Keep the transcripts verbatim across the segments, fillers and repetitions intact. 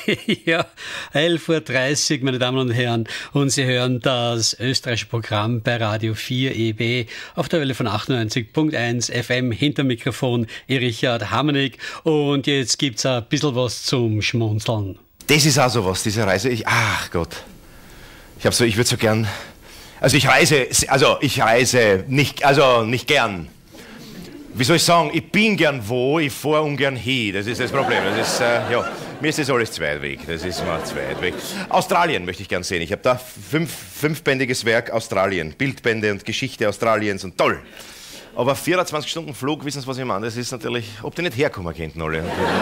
Ja, elf Uhr dreißig, meine Damen und Herren, und Sie hören das österreichische Programm bei Radio vier E B auf der Welle von achtundneunzig Komma eins F M. Hinter Mikrofon Richard Hamanik, und jetzt gibt's ein bisschen was zum Schmunzeln. Das ist auch so was, diese Reise. Ich, ach Gott, ich habe so, ich würde so gern, also ich reise, also ich reise nicht, also nicht gern. Wie soll ich sagen, ich bin gern wo, ich fahre ungern hin, das ist das Problem. Das ist, äh, ja, mir ist das alles zu weit weg, das ist mir zu weit weg. Australien möchte ich gern sehen, ich habe da fünf, fünfbändiges Werk Australien, Bildbände und Geschichte Australiens und toll. Aber vierundzwanzig Stunden Flug, wissen Sie, was ich meine, das ist natürlich, ob die nicht herkommen könnten alle.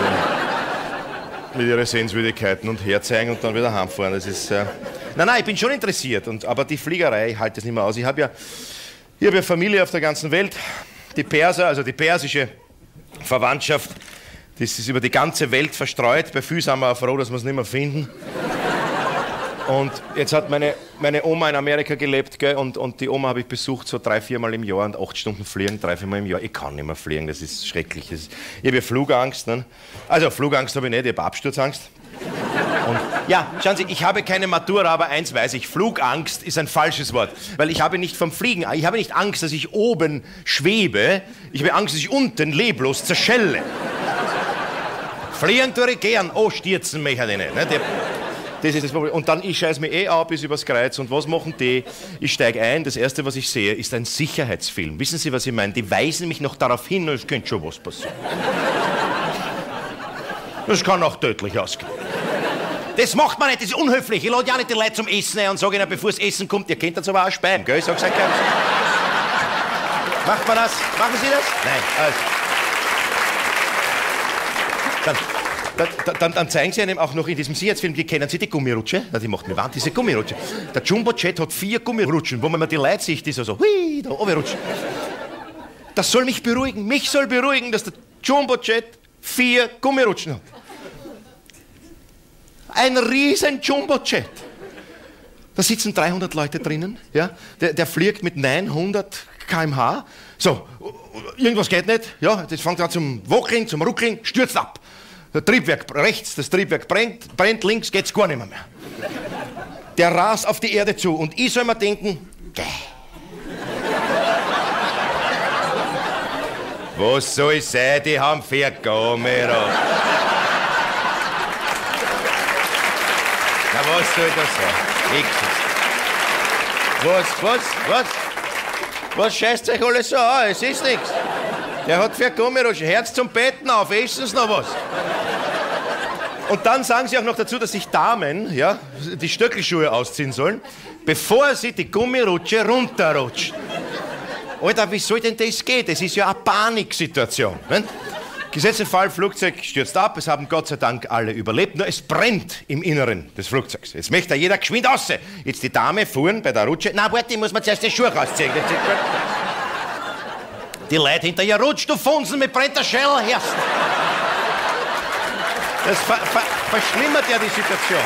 Mit ihren Sehenswürdigkeiten und herzeigen und dann wieder heimfahren, das ist, äh, nein, nein, ich bin schon interessiert, und, aber die Fliegerei, ich halte das nicht mehr aus. Ich habe ja, ich hab ja Familie auf der ganzen Welt. Die Perser, also die persische Verwandtschaft, das ist über die ganze Welt verstreut. Bei vielen sind wir auch froh, dass wir es nicht mehr finden. Und jetzt hat meine, meine Oma in Amerika gelebt, gell, und, und die Oma habe ich besucht so drei, viermal im Jahr, und acht Stunden fliegen, drei, viermal im Jahr. Ich kann nicht mehr fliegen, das ist schrecklich. Das ist, ich habe ja Flugangst. Ne? Also Flugangst habe ich nicht, ich habe Absturzangst. Und ja, schauen Sie, ich habe keine Matura, aber eins weiß ich, Flugangst ist ein falsches Wort. Weil ich habe nicht vom Fliegen, ich habe nicht Angst, dass ich oben schwebe, ich habe Angst, dass ich unten leblos zerschelle. Fliegen tue ich gern, oh, stürzen mich halt nicht. Ne? Das ist das Problem. Und dann, ich scheiß mir eh ab bis übers Kreuz, und was machen die? Ich steige ein, das Erste, was ich sehe, ist ein Sicherheitsfilm. Wissen Sie, was ich meine? Die weisen mich noch darauf hin, es könnte schon was passieren. Das kann auch tödlich ausgehen. Das macht man nicht, das ist unhöflich. Ich lade ja nicht die Leute zum Essen ein und sage ihnen, bevor das Essen kommt, ihr könnt das aber auch speien, gell? Ich sag's euch gern. Macht man das? Machen Sie das? Nein. Also. Dann, dann, dann, dann zeigen Sie einem auch noch in diesem Sicherheitsfilm, die kennen Sie die Gummirutsche? Ja, die macht mir wahnsinnig, diese Gummirutsche. Der Jumbo-Jet hat vier Gummirutschen, wo man mal die Leute sieht, die so, so hui, da runterrutschen. Das soll mich beruhigen, mich soll beruhigen, dass der Jumbo-Jet vier Gummirutschen hat. Ein riesen Jumbo-Jet. Da sitzen dreihundert Leute drinnen, ja? Der, der fliegt mit neunhundert Kilometer pro Stunde. So, irgendwas geht nicht, ja? Das fängt an zum Wackeln, zum Ruckeln, stürzt ab. Das Triebwerk rechts, das Triebwerk brennt, brennt links, geht's gar nicht mehr, mehr. Der rast auf die Erde zu, und ich soll mir denken, gäh. Was soll sein, die haben vier Kamera. Na, was soll das sein? Nix. Was, was, was? Was scheißt euch alles so an? Es ist nichts. Der hat vier Gummirutschen. Herz zum Betten auf, essen Sie noch was? Und dann sagen sie auch noch dazu, dass sich Damen, ja, die Stöckelschuhe ausziehen sollen, bevor sie die Gummirutsche runterrutschen. Alter, wie soll denn das gehen? Das ist ja eine Paniksituation. Ne? Gesetzt den Fall, Flugzeug stürzt ab, es haben Gott sei Dank alle überlebt, nur es brennt im Inneren des Flugzeugs. Jetzt möchte da jeder geschwind raus. Jetzt die Dame fuhren bei der Rutsche. Na, warte, ich muss mir zuerst die Schuhe rausziehen. Die Leute hinter ihr, rutsch, du Funsen mit brennter Schell, herrst. Das ver ver verschlimmert ja die Situation.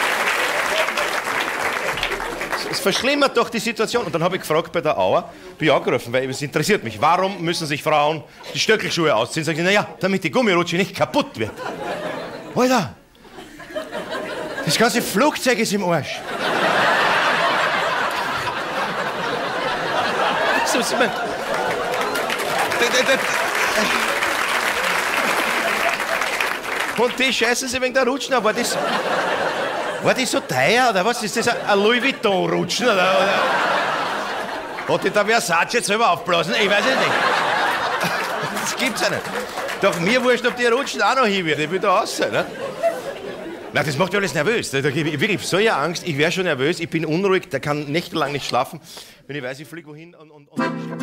Es verschlimmert doch die Situation. Und dann habe ich gefragt bei der Auer, bin ich angerufen, weil es interessiert mich, warum müssen sich Frauen die Stöckelschuhe ausziehen? Sag ich, naja, damit die Gummirutsche nicht kaputt wird. Alter, das ganze Flugzeug ist im Arsch. So ist mein... Und die scheißen sie wegen der Rutschen, aber das... War das so teuer, oder was? Ist das ein Louis Vuitton-Rutschen, oder, oder? Hat die der Versace jetzt selber aufblasen? Ich weiß es nicht. Das gibt's ja nicht. Doch mir wurscht, ob die Rutschen auch noch hin wird. Ich will da raus sein, ne? Nein, das macht mich alles nervös. Da, da, wirklich, so eine Angst. Ich wäre schon nervös, ich bin unruhig, der kann nächtelang nicht schlafen, wenn ich weiß, ich fliege wohin und... und, und